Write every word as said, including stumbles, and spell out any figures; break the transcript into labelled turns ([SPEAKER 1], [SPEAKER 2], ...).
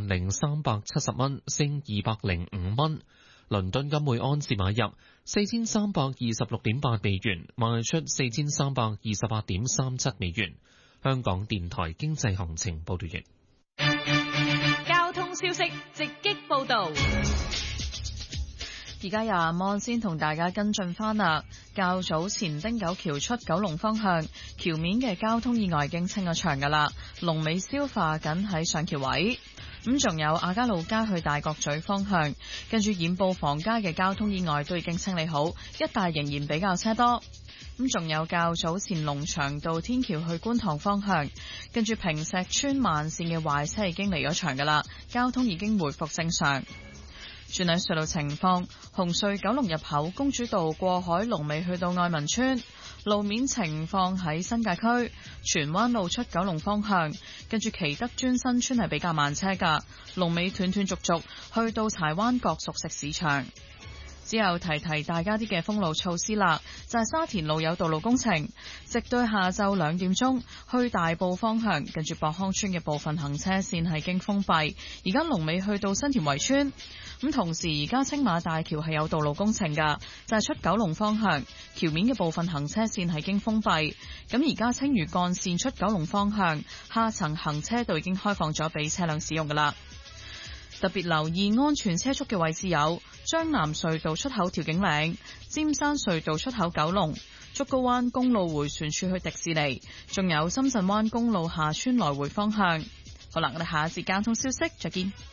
[SPEAKER 1] 萬零三百七十蚊，升二百零五蚊。倫敦金每盎司買入四千三百二十六點八美元，賣出四千三百二十八點三七美元。香港電台經濟行情報道完。
[SPEAKER 2] 交通消息直擊報道。
[SPEAKER 3] 而家由阿芒先同大家跟進翻啦。較早前汀九橋出九龍方向橋面嘅交通意外已經清咗場噶啦，龍尾消化緊喺上橋位。咁仲有亞皆老街去大角咀方向，跟住染布房街嘅交通意外都已經清理好，一帶仍然比較車多。咁仲有較早前龍翔道天橋去觀塘方向，跟住坪石邨慢線嘅壞車已經離咗場噶啦，交通已經回復正常。轉睇隧道情況，紅隧九龍入口公主道過海龍尾去到愛民村。路面情況喺新界區荃灣路出九龍方向，跟住祈德尊新村係比較慢車噶，龍尾斷斷續續去到柴灣角熟食市場。之後提提大家啲嘅封路措施啦，就係、是、沙田路有道路工程，直到下晝兩點鐘去大埔方向，跟住博康村嘅部分行車線係經封閉，而家龍尾去到新田圍村。咁同時而家青馬大橋係有道路工程噶，就係、是、出九龍方向橋面嘅部分行車線係經封閉。咁而家青嶼幹線出九龍方向下層行車道已經開放咗俾車輛使用噶啦。特別留意安全車速嘅位置有將南隧道出口調景嶺、尖山隧道出口九龍、竹篙灣公路迴旋處去迪士尼，仲有深圳灣公路下村來回方向。好啦，我哋下一節交通消息再見。